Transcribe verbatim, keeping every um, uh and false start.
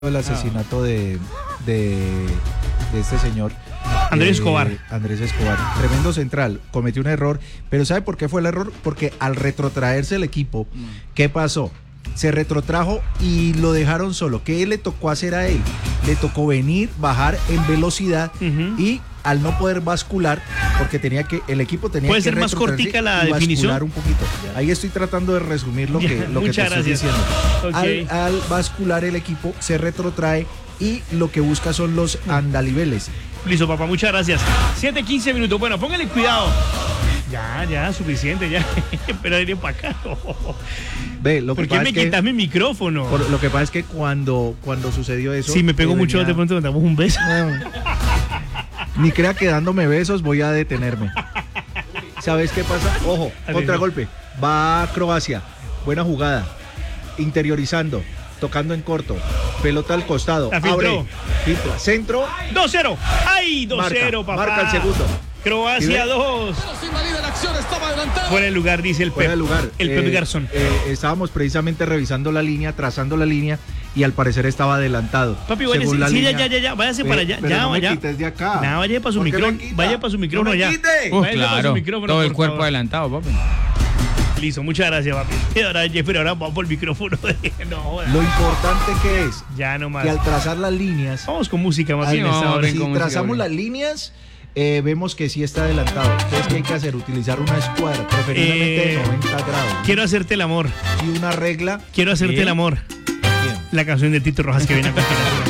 el asesinato de, de, de este señor Andrés eh, Escobar. Andrés Escobar, tremendo central, cometió un error, pero ¿sabe por qué fue el error? Porque al retrotraerse el equipo, ¿qué pasó? Se retrotrajo y lo dejaron solo. ¿Qué le tocó hacer a él? Le tocó venir, bajar en velocidad uh-huh. y al no poder bascular, porque tenía que el equipo tenía ¿Puede que ser más cortica la y definición? Bascular un poquito. Ahí estoy tratando de resumir lo que, Ya, lo que te gracias. estoy diciendo. Okay. Al, al bascular el equipo se retrotrae y lo que busca son los andaliveles. Listo, papá, muchas gracias. siete quince minutos. Bueno, póngale cuidado. Ya, ya, suficiente, ya. Pero iré para acá. Ve, lo que ¿Por qué pasa me es que, quitas mi micrófono? Por, lo que pasa es que cuando, cuando sucedió eso... Si me pego mucho, venía... de pronto me damos un beso. Ni crea que dándome besos voy a detenerme. ¿Sabes qué pasa? Ojo, contragolpe. Va a Croacia. Buena jugada. Interiorizando. Tocando en corto. Pelota al costado. Abre. Filtra. Centro. dos cero. ¡Ay! dos cero, papá. Marca el segundo. Croacia dos. Fuera de lugar, dice el Pep. lugar. El eh, Pep Garzón. Eh, estábamos precisamente revisando la línea, trazando la línea y al parecer estaba adelantado. Papi, bueno, sí, sí, ya, ya, ya, ya, váyase eh, para allá. Pero ya, no me ya. quites de acá. No, vaya para su micrófono. Vaya para su micrófono no ya. Uh, claro, micrófono, todo el cuerpo favor. adelantado, papi. Listo, muchas gracias, papi. Y ahora, Jeffrey, ahora vamos por el micrófono. No, lo importante que es ya no más. que al trazar las líneas. Vamos con música más bien. No, hora. si trazamos las líneas, eh, vemos que sí está adelantado. Entonces, ¿qué hay que hacer? Utilizar una escuadra, preferiblemente eh, de noventa grados. Quiero hacerte el amor. Y una regla. Quiero hacerte ¿Bien? el amor. Bien. La canción de Tito Rojas que viene a continuación.